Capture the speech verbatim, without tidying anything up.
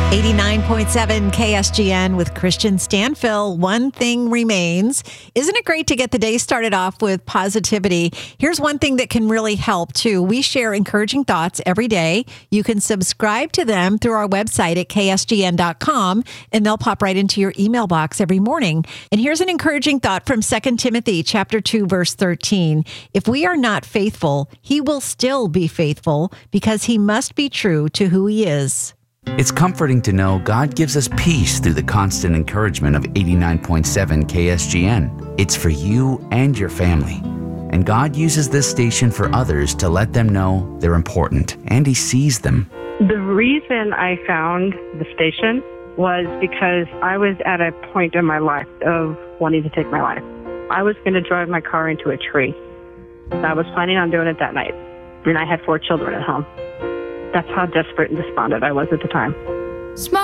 eighty-nine point seven K S G N with Christian Stanfill. One thing remains. Isn't it great to get the day started off with positivity? Here's one thing that can really help, too. We share encouraging thoughts every day. You can subscribe to them through our website at K S G N dot com, and they'll pop right into your email box every morning. And here's an encouraging thought from Second Timothy chapter two, verse thirteen. If we are not faithful, he will still be faithful because he must be true to who he is. It's comforting to know God gives us peace through the constant encouragement of eighty-nine point seven K S G N. It's for you and your family. And God uses this station for others to let them know they're important, and he sees them. The reason I found the station was because I was at a point in my life of wanting to take my life. I was going to drive my car into a tree. I was planning on doing it that night, and I had four children at home. That's how desperate and despondent I was at the time.